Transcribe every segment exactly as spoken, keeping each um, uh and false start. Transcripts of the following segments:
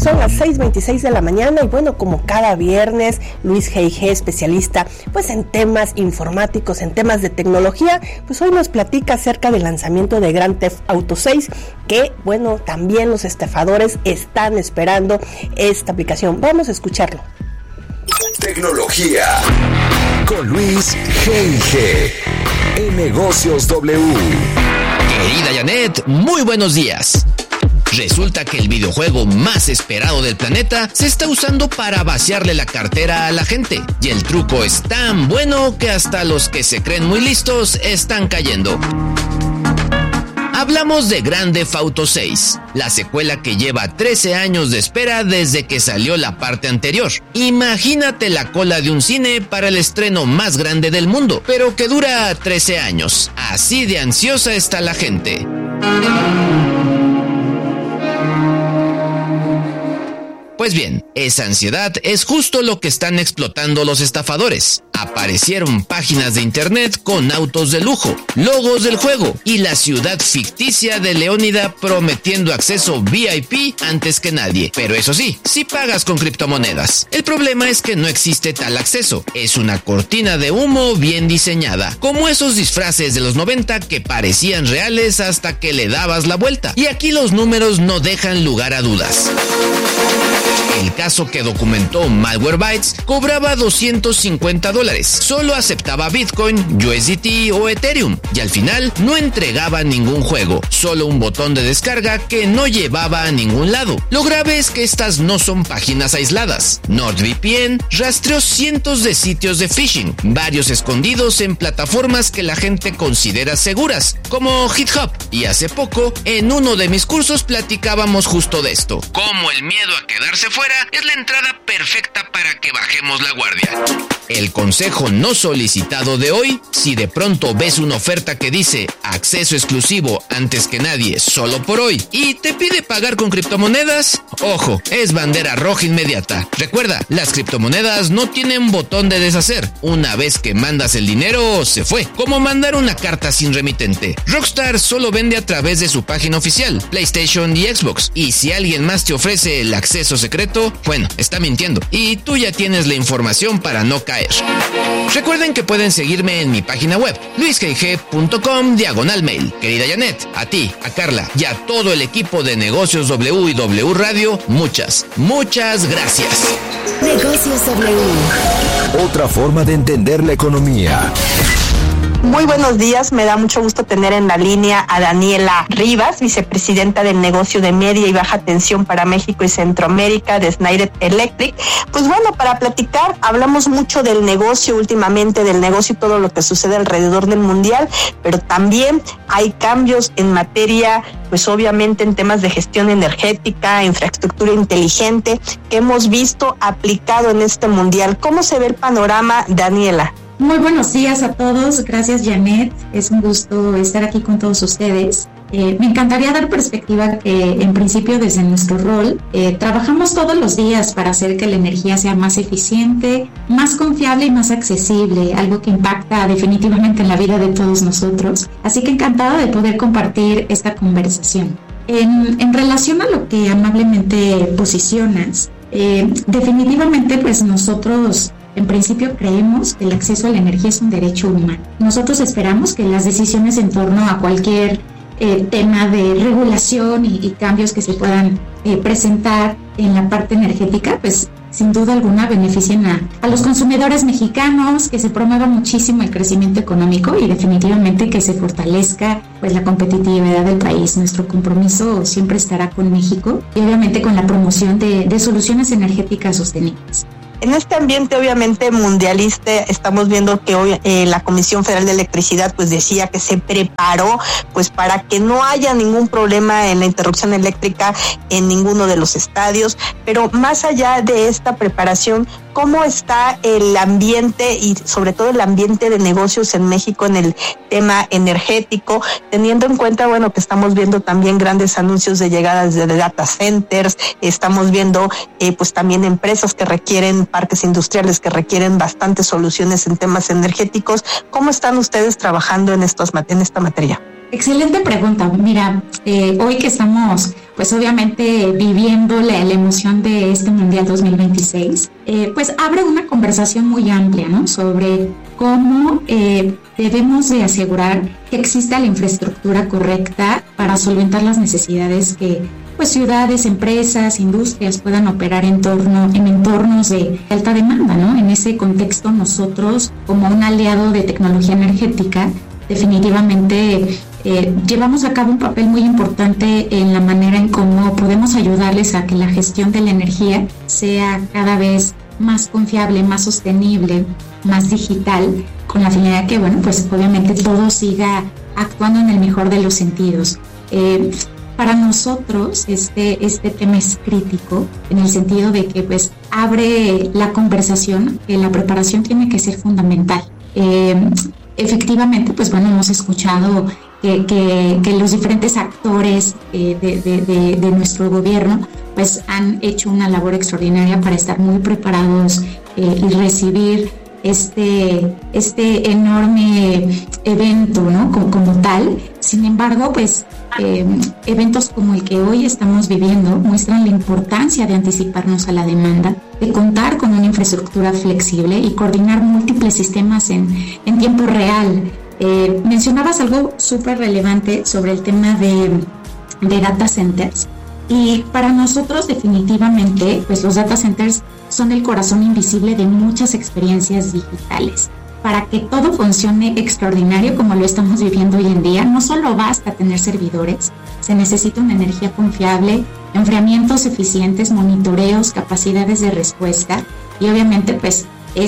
Son las seis veintiséis de la mañana y bueno, como cada viernes, Luis G I G, especialista pues en temas informáticos, en temas de tecnología, pues hoy nos platica acerca del lanzamiento de Grand Theft Auto seis, que bueno, también los estafadores están esperando esta aplicación. Vamos a escucharlo. Tecnología con Luis G I G en Negocios W. Querida Janet, muy buenos días. Resulta que el videojuego más esperado del planeta se está usando para vaciarle la cartera a la gente. Y el truco es tan bueno que hasta los que se creen muy listos están cayendo. Hablamos de Grand Theft Auto seis, la secuela que lleva trece años de espera desde que salió la parte anterior. Imagínate la cola de un cine para el estreno más grande del mundo, pero que dura trece años. Así de ansiosa está la gente. Pues bien, esa ansiedad es justo lo que están explotando los estafadores. Aparecieron páginas de internet con autos de lujo, logos del juego y la ciudad ficticia de Leónida prometiendo acceso V I P antes que nadie. Pero eso sí, si pagas con criptomonedas. El problema es que no existe tal acceso. Es una cortina de humo bien diseñada, como esos disfraces de los noventa que parecían reales hasta que le dabas la vuelta. Y aquí los números no dejan lugar a dudas. El caso que documentó Malwarebytes cobraba doscientos cincuenta dólares. Solo aceptaba Bitcoin, U S D T o Ethereum y al final no entregaba ningún juego, solo un botón de descarga que no llevaba a ningún lado. Lo grave es que estas no son páginas aisladas. NordVPN rastreó cientos de sitios de phishing, varios escondidos en plataformas que la gente considera seguras, como GitHub. Y hace poco, en uno de mis cursos platicábamos justo de esto. Cómo el miedo a quedarse fuera es la entrada perfecta para que bajemos la guardia. El consejo no solicitado de hoy: si de pronto ves una oferta que dice acceso exclusivo antes que nadie solo por hoy y te pide pagar con criptomonedas, ojo, es bandera roja inmediata. Recuerda, las criptomonedas no tienen botón de deshacer. Una vez que mandas el dinero, se fue. Como mandar una carta sin remitente. Rockstar solo vende a través de su página oficial, PlayStation y Xbox. Y si alguien más te ofrece el acceso secreto, bueno, está mintiendo. Y tú ya tienes la información para no caer. Recuerden que pueden seguirme en mi página web, luisgig punto com diagonal mail. Querida Janet, a ti, a Carla y a todo el equipo de Negocios W y W Radio, muchas, muchas gracias. Negocios W. Otra forma de entender la economía. Muy buenos días, me da mucho gusto tener en la línea a Daniela Rivas, vicepresidenta del negocio de media y baja tensión para México y Centroamérica de Schneider Electric. Pues bueno, para platicar, hablamos mucho del negocio últimamente, del negocio y todo lo que sucede alrededor del mundial, pero también hay cambios en materia, pues obviamente en temas de gestión energética, infraestructura inteligente, que hemos visto aplicado en este mundial. ¿Cómo se ve el panorama, Daniela? Muy buenos días a todos, gracias Janet, es un gusto estar aquí con todos ustedes. Eh, me encantaría dar perspectiva que en principio desde nuestro rol eh, trabajamos todos los días para hacer que la energía sea más eficiente, más confiable y más accesible, algo que impacta definitivamente en la vida de todos nosotros. Así que encantada de poder compartir esta conversación. En, en relación a lo que amablemente posicionas, eh, definitivamente pues nosotros en principio creemos que el acceso a la energía es un derecho humano. Nosotros esperamos que las decisiones en torno a cualquier eh, tema de regulación y, y cambios que se puedan eh, presentar en la parte energética, pues sin duda alguna beneficien a, a los consumidores mexicanos, que se promueva muchísimo el crecimiento económico y definitivamente que se fortalezca pues la competitividad del país. Nuestro compromiso siempre estará con México y obviamente con la promoción de, de soluciones energéticas sostenibles. En este ambiente obviamente mundialista estamos viendo que hoy eh, la Comisión Federal de Electricidad pues decía que se preparó pues para que no haya ningún problema en la interrupción eléctrica en ninguno de los estadios, pero más allá de esta preparación, ¿cómo está el ambiente y sobre todo el ambiente de negocios en México en el tema energético, teniendo en cuenta, bueno, que estamos viendo también grandes anuncios de llegadas de data centers, estamos viendo eh, pues también empresas que requieren, parques industriales que requieren bastantes soluciones en temas energéticos? ¿Cómo están ustedes trabajando en estos en esta materia? Excelente pregunta. Mira, eh, hoy que estamos pues obviamente viviendo la, la emoción de este Mundial dos mil veintiséis, eh, pues abre una conversación muy amplia, ¿no? Sobre cómo eh, debemos de asegurar que exista la infraestructura correcta para solventar las necesidades que pues ciudades, empresas, industrias puedan operar en torno, en entornos de alta demanda, ¿no? En ese contexto nosotros, como un aliado de tecnología energética, definitivamente eh, llevamos a cabo un papel muy importante en la manera en cómo podemos ayudarles a que la gestión de la energía sea cada vez más confiable, más sostenible, más digital, con la finalidad que, bueno, pues obviamente todo siga actuando en el mejor de los sentidos. Eh, Para nosotros este, este tema es crítico en el sentido de que pues abre la conversación, que la preparación tiene que ser fundamental. Eh, efectivamente, pues bueno, hemos escuchado que, que, que los diferentes actores eh, de, de, de, de nuestro gobierno pues han hecho una labor extraordinaria para estar muy preparados eh, y recibir este, este enorme evento, ¿no? Como, como tal. Sin embargo, pues eh, eventos como el que hoy estamos viviendo muestran la importancia de anticiparnos a la demanda, de contar con una infraestructura flexible y coordinar múltiples sistemas en, en tiempo real. Eh, mencionabas algo súper relevante sobre el tema de, de data centers. Y para nosotros definitivamente, pues los data centers son el corazón invisible de muchas experiencias digitales. Para que todo funcione extraordinario como lo estamos viviendo hoy en día, no solo basta tener servidores, se necesita una energía confiable, enfriamientos eficientes, monitoreos, capacidades de respuesta y obviamente pues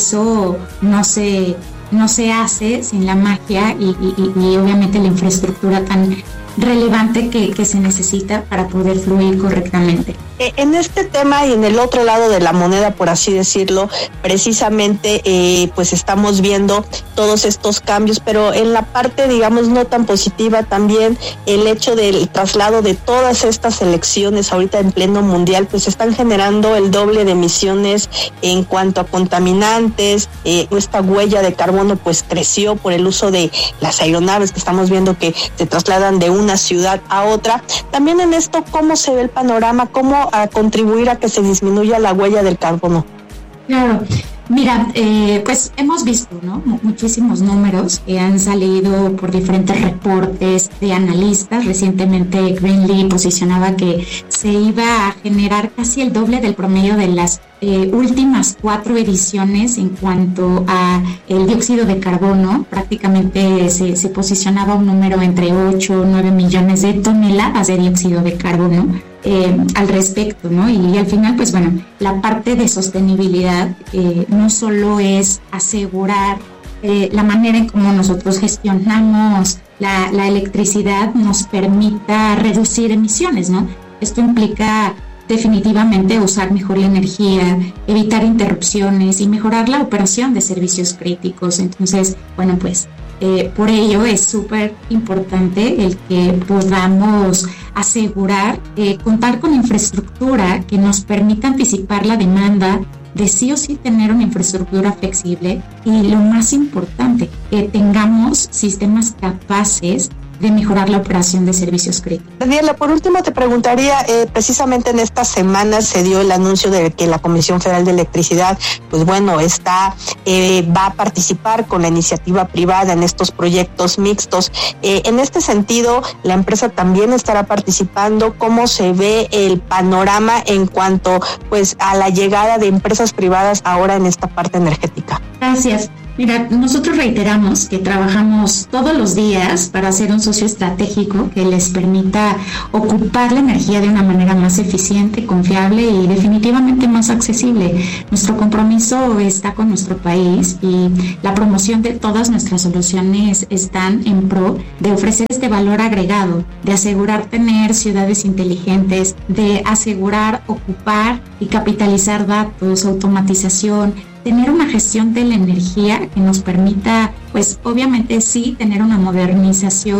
eso no se, no se hace sin la magia y, y, y obviamente la infraestructura tan relevante que, que se necesita para poder fluir correctamente. En este tema y en el otro lado de la moneda, por así decirlo, precisamente eh, pues estamos viendo todos estos cambios, pero en la parte, digamos, no tan positiva también el hecho del traslado de todas estas elecciones ahorita en pleno mundial, pues están generando el doble de emisiones en cuanto a contaminantes. Eh, esta huella de carbono pues creció por el uso de las aeronaves que estamos viendo que se trasladan de una ciudad a otra. También en esto, ¿cómo se ve el panorama? ¿Cómo a contribuir a que se disminuya la huella del carbono? Claro, mira, eh, pues hemos visto, ¿no? Muchísimos números que han salido por diferentes reportes de analistas. Recientemente Greenly posicionaba que se iba a generar casi el doble del promedio de las eh, últimas cuatro ediciones en cuanto a el dióxido de carbono. Prácticamente se, se posicionaba un número entre ocho o nueve millones de toneladas de dióxido de carbono. Eh, al respecto, ¿no? Y, y al final, pues bueno, la parte de sostenibilidad eh, no solo es asegurar eh, la manera en cómo nosotros gestionamos la, la electricidad nos permita reducir emisiones, ¿no? Esto implica definitivamente usar mejor la energía, evitar interrupciones y mejorar la operación de servicios críticos. Entonces, bueno, pues Eh, por ello es súper importante el que podamos asegurar, eh, contar con infraestructura que nos permita anticipar la demanda, de sí o sí tener una infraestructura flexible y lo más importante, que tengamos sistemas capaces de mejorar la operación de servicios críticos. Daniela, por último te preguntaría, eh, precisamente en estas semanas se dio el anuncio de que la Comisión Federal de Electricidad, pues bueno, está eh, va a participar con la iniciativa privada en estos proyectos mixtos. Eh, en este sentido, la empresa también estará participando. ¿Cómo se ve el panorama en cuanto pues a la llegada de empresas privadas ahora en esta parte energética? Gracias. Mira, nosotros reiteramos que trabajamos todos los días para ser un socio estratégico que les permita ocupar la energía de una manera más eficiente, confiable y definitivamente más accesible. Nuestro compromiso está con nuestro país y la promoción de todas nuestras soluciones están en pro de ofrecer este valor agregado, de asegurar tener ciudades inteligentes, de asegurar ocupar y capitalizar datos, automatización, tener una gestión de la energía que nos permita, pues obviamente sí, tener una modernización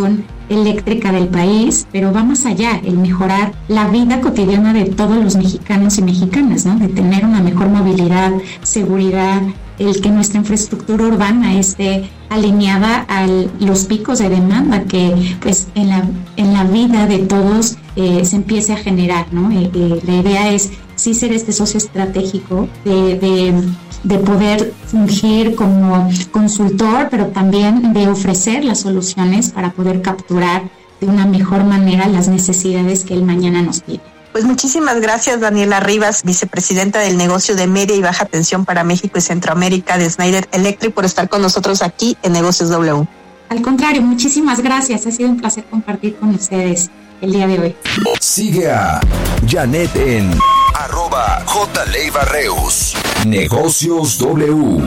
eléctrica del país, pero va más allá, el mejorar la vida cotidiana de todos los mexicanos y mexicanas, ¿no? De tener una mejor movilidad, seguridad, el que nuestra infraestructura urbana esté alineada a los picos de demanda que pues en la, en la vida de todos eh, se empiece a generar, ¿no? Eh, eh, la idea es sí ser este socio estratégico de, de, de poder fungir como consultor, pero también de ofrecer las soluciones para poder capturar de una mejor manera las necesidades que el mañana nos pide. Pues muchísimas gracias, Daniela Rivas, vicepresidenta del negocio de media y baja tensión para México y Centroamérica de Schneider Electric, por estar con nosotros aquí en Negocios W. Al contrario, muchísimas gracias. Ha sido un placer compartir con ustedes el día de hoy. Sigue a Janet en arroba J. Leiva Reus. Negocios W.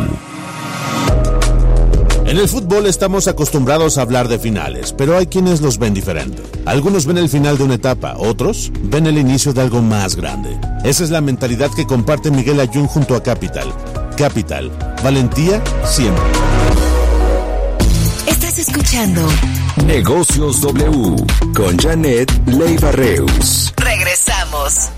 En el fútbol estamos acostumbrados a hablar de finales, pero hay quienes los ven diferente. Algunos ven el final de una etapa, otros ven el inicio de algo más grande. Esa es la mentalidad que comparte Miguel Ayun junto a Capital. Capital, valentía siempre. Estás escuchando Negocios W con Janet Leiva Reus. Regresamos.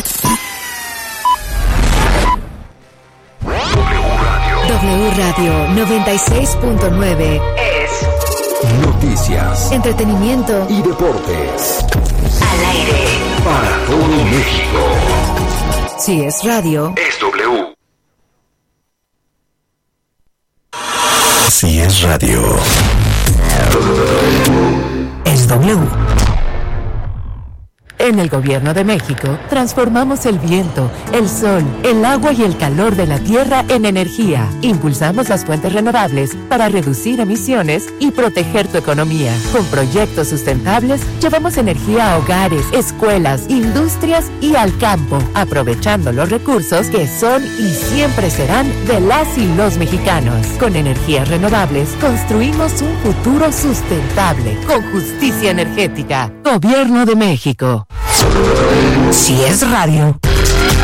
W Radio noventa y seis punto nueve es noticias, entretenimiento y deportes. Al aire para todo México. Si es radio, es W. Si es radio, es W. En el Gobierno de México, transformamos el viento, el sol, el agua y el calor de la tierra en energía. Impulsamos las fuentes renovables para reducir emisiones y proteger tu economía. Con proyectos sustentables, llevamos energía a hogares, escuelas, industrias y al campo, aprovechando los recursos que son y siempre serán de las y los mexicanos. Con energías renovables, construimos un futuro sustentable, con justicia energética. Gobierno de México. Si es radio,